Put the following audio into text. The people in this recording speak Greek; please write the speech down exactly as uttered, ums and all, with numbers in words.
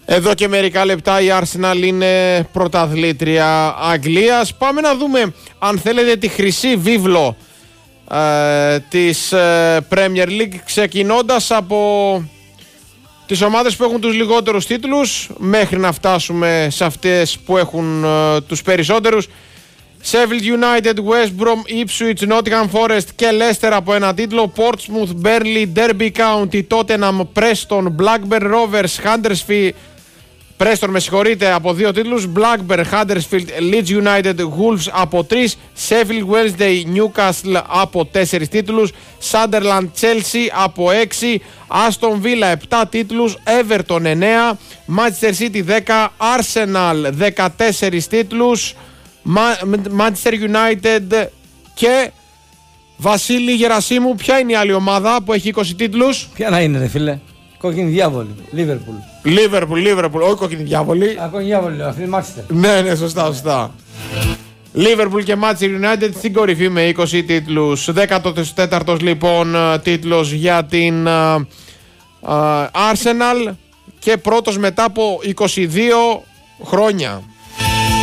Εδώ και μερικά λεπτά η Arsenal είναι πρωταθλήτρια Αγγλίας. Πάμε να δούμε, αν θέλετε, τη χρυσή βίβλο ε, της ε, Premier League, ξεκινώντας από τις ομάδες που έχουν τους λιγότερους τίτλους μέχρι να φτάσουμε σε αυτές που έχουν ε, τους περισσότερους. Sheffield United, West Brom, Ipswich, Nottingham Forest και Leicester από ένα τίτλο. Portsmouth, Burnley, Derby County, Tottenham, Preston, Blackburn Rovers, Huddersfield, Preston με συγχωρείτε, από δύο τίτλους. Blackburn, Huddersfield, Leeds United, Wolves από τρεις. Sheffield Wednesday, Newcastle από τέσσερις τίτλους. Sunderland, Chelsea από έξι. Aston Villa επτά τίτλους. Everton εννέα. Manchester City δέκα. Arsenal δεκατέσσερις τίτλους. Manchester United και Βασίλη Γερασίμου, ποια είναι η άλλη ομάδα που έχει είκοσι τίτλους? Ποια να είναι, ρε φίλε? Κόκκινη διάβολη. Λίβερπουλ. Λίβερπουλ, Λίβερπουλ, όχι κόκκινη διάβολη. Α, κόκκινη διάβολη, αυτή είναι Manchester. Ναι, ναι, σωστά, σωστά. Λίβερπουλ και Manchester United στην κορυφή με είκοσι τίτλους. δέκατος τέταρτος λοιπόν τίτλος για την uh, uh, Arsenal και πρώτος μετά από είκοσι δύο χρόνια.